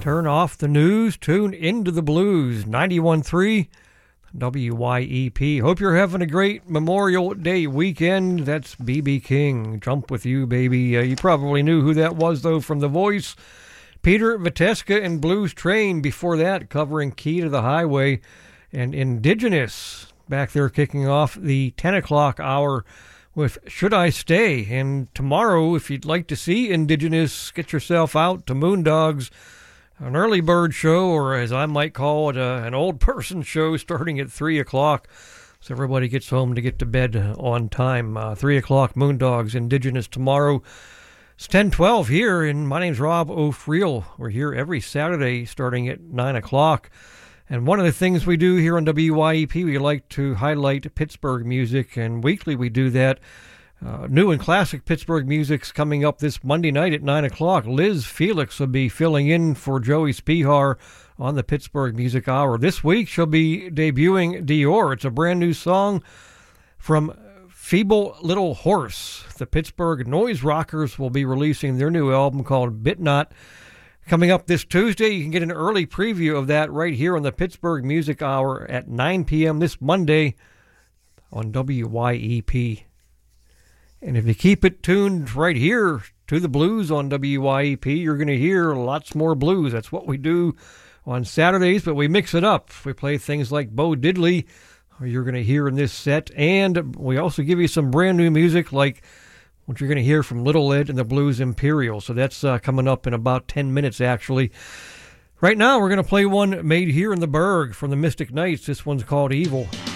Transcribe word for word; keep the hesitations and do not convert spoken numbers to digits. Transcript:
Turn off the news, tune into the blues. ninety-one point three W Y E P. Hope you're having a great Memorial Day weekend. That's B B King. Jump with you, baby. Uh, you probably knew who that was, though, from The Voice. Peter Viteska and Blues Train. Before that, covering Key to the Highway and Indigenous. Back there kicking off the ten o'clock hour with Should I Stay? And tomorrow, if you'd like to see Indigenous, get yourself out to Moondogs. An early bird show, or as I might call it, uh, an old person show starting at three o'clock. So everybody gets home to get to bed on time. Uh, three o'clock, Moondogs, Indigenous tomorrow. It's ten twelve here, and my name's Rob O'Friel. We're here every Saturday starting at nine o'clock. And one of the things we do here on W Y E P, we like to highlight Pittsburgh music, and weekly we do that. Uh, new and classic Pittsburgh music's coming up this Monday night at nine o'clock. Liz Felix will be filling in for Joey Spihar on the Pittsburgh Music Hour. This week she'll be debuting Dior. It's a brand new song from Feeble Little Horse. The Pittsburgh Noise Rockers will be releasing their new album called Bit Not. Coming up this Tuesday, you can get an early preview of that right here on the Pittsburgh Music Hour at nine p.m. this Monday on W Y E P. And if you keep it tuned right here to the blues on W Y E P, you're going to hear lots more blues. That's what we do on Saturdays, but we mix it up. We play things like Bo Diddley, or you're going to hear in this set, and we also give you some brand new music like what you're going to hear from Little Ed and the Blues Imperial. So that's uh, coming up in about ten minutes, actually. Right now, we're going to play one made here in the Berg from the Mystic Knights. This one's called Evil.